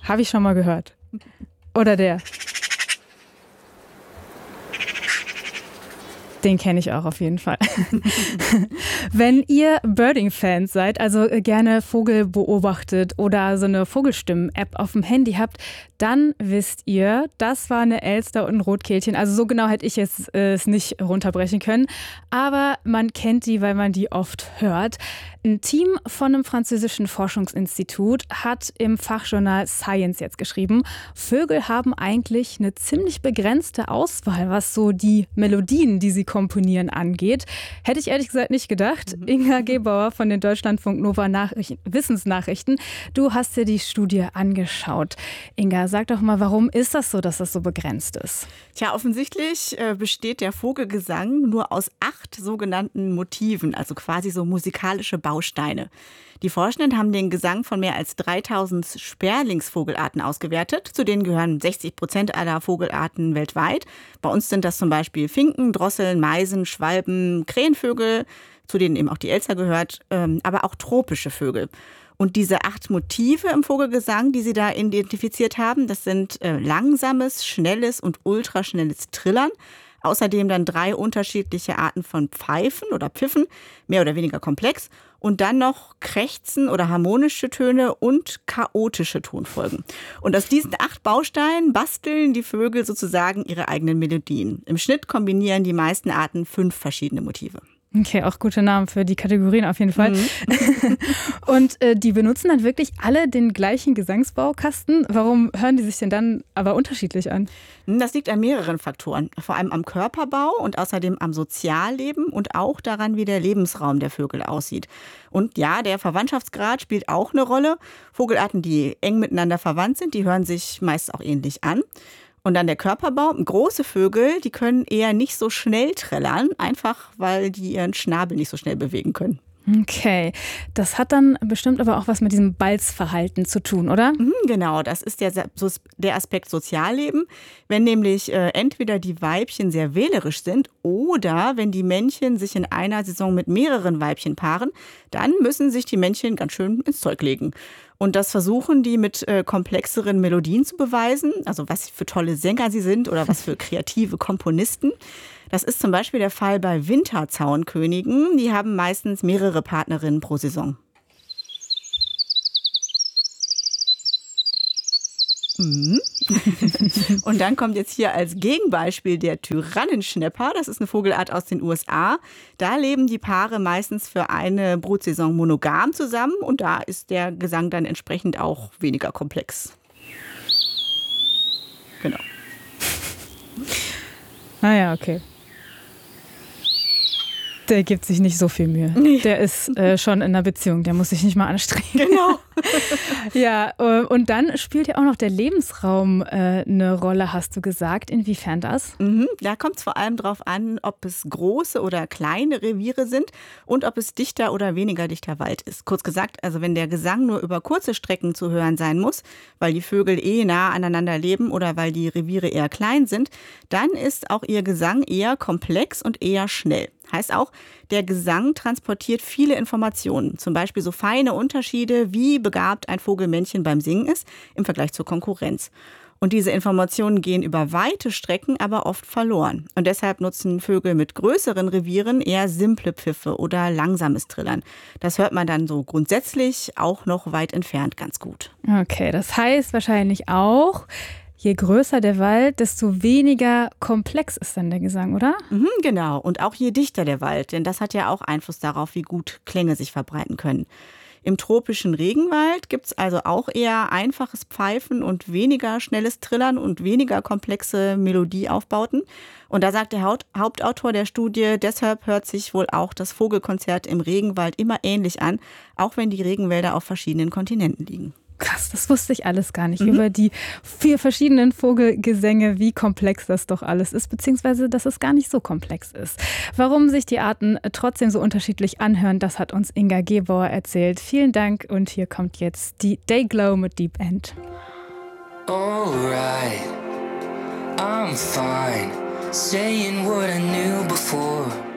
Habe ich schon mal gehört. Oder der. Den kenne ich auch auf jeden Fall. Wenn ihr Birding-Fans seid, also gerne Vogel beobachtet oder so eine Vogelstimmen-App auf dem Handy habt, dann wisst ihr, das war eine Elster und ein Rotkehlchen. Also so genau hätte ich es nicht runterbrechen können. Aber man kennt die, weil man die oft hört. Ein Team von einem französischen Forschungsinstitut hat im Fachjournal Science jetzt geschrieben, Vögel haben eigentlich eine ziemlich begrenzte Auswahl, was so die Melodien, die sie komponieren, angeht. Hätte ich ehrlich gesagt nicht gedacht. Inga Gebauer von den Deutschlandfunk Nova Wissensnachrichten. Du hast dir die Studie angeschaut. Inga, sag doch mal, warum ist das so, dass das so begrenzt ist? Tja, offensichtlich besteht der Vogelgesang nur aus 8 sogenannten Motiven, also quasi so musikalische Bausteine. Die Forschenden haben den Gesang von mehr als 3000 Sperlingsvogelarten ausgewertet. Zu denen gehören 60% aller Vogelarten weltweit. Bei uns sind das zum Beispiel Finken, Drosseln, Meisen, Schwalben, Krähenvögel, zu denen eben auch die Elster gehört, aber auch tropische Vögel. Und diese 8 Motive im Vogelgesang, die sie da identifiziert haben, das sind langsames, schnelles und ultraschnelles Trillern. Außerdem dann 3 unterschiedliche Arten von Pfeifen oder Pfiffen, mehr oder weniger komplex. Und dann noch Krächzen oder harmonische Töne und chaotische Tonfolgen. Und aus diesen 8 Bausteinen basteln die Vögel sozusagen ihre eigenen Melodien. Im Schnitt kombinieren die meisten Arten 5 verschiedene Motive. Okay, auch gute Namen für die Kategorien auf jeden Fall. Und die benutzen dann wirklich alle den gleichen Gesangsbaukasten. Warum hören die sich denn dann aber unterschiedlich an? Das liegt an mehreren Faktoren. Vor allem am Körperbau und außerdem am Sozialleben und auch daran, wie der Lebensraum der Vögel aussieht. Und ja, der Verwandtschaftsgrad spielt auch eine Rolle. Vogelarten, die eng miteinander verwandt sind, die hören sich meist auch ähnlich an. Und dann der Körperbau. Große Vögel, die können eher nicht so schnell trällern, einfach weil die ihren Schnabel nicht so schnell bewegen können. Okay, das hat dann bestimmt aber auch was mit diesem Balzverhalten zu tun, oder? Genau, das ist der Aspekt Sozialleben. Wenn nämlich entweder die Weibchen sehr wählerisch sind oder wenn die Männchen sich in einer Saison mit mehreren Weibchen paaren, dann müssen sich die Männchen ganz schön ins Zeug legen. Und das versuchen die mit komplexeren Melodien zu beweisen, also was für tolle Sänger sie sind oder was für kreative Komponisten. Das ist zum Beispiel der Fall bei Winterzaunkönigen. Die haben meistens mehrere Partnerinnen pro Saison. Und dann kommt jetzt hier als Gegenbeispiel der Tyrannenschnäpper. Das ist eine Vogelart aus den USA. Da leben die Paare meistens für eine Brutsaison monogam zusammen und da ist der Gesang dann entsprechend auch weniger komplex. Genau. Naja, okay. Der gibt sich nicht so viel Mühe. Nee. Der ist schon in einer Beziehung, der muss sich nicht mal anstrengen. Genau. Ja, und dann spielt ja auch noch der Lebensraum eine Rolle, hast du gesagt. Inwiefern das? Da kommt es vor allem darauf an, ob es große oder kleine Reviere sind und ob es dichter oder weniger dichter Wald ist. Kurz gesagt, also wenn der Gesang nur über kurze Strecken zu hören sein muss, weil die Vögel nah aneinander leben oder weil die Reviere eher klein sind, dann ist auch ihr Gesang eher komplex und eher schnell. Heißt auch, der Gesang transportiert viele Informationen, zum Beispiel so feine Unterschiede, wie begabt ein Vogelmännchen beim Singen ist im Vergleich zur Konkurrenz. Und diese Informationen gehen über weite Strecken aber oft verloren. Und deshalb nutzen Vögel mit größeren Revieren eher simple Pfiffe oder langsames Trillern. Das hört man dann so grundsätzlich auch noch weit entfernt ganz gut. Okay, das heißt wahrscheinlich auch, je größer der Wald, desto weniger komplex ist dann der Gesang, oder? Genau. Und auch je dichter der Wald, denn das hat ja auch Einfluss darauf, wie gut Klänge sich verbreiten können. Im tropischen Regenwald gibt es also auch eher einfaches Pfeifen und weniger schnelles Trillern und weniger komplexe Melodieaufbauten. Und da sagt der Hauptautor der Studie, deshalb hört sich wohl auch das Vogelkonzert im Regenwald immer ähnlich an, auch wenn die Regenwälder auf verschiedenen Kontinenten liegen. Krass, das wusste ich alles gar nicht über die 4 verschiedenen Vogelgesänge, wie komplex das doch alles ist, beziehungsweise dass es gar nicht so komplex ist. Warum sich die Arten trotzdem so unterschiedlich anhören, das hat uns Inga Gebauer erzählt. Vielen Dank und hier kommt jetzt die Dayglow mit Deep End. Alright, I'm fine, saying what I knew before.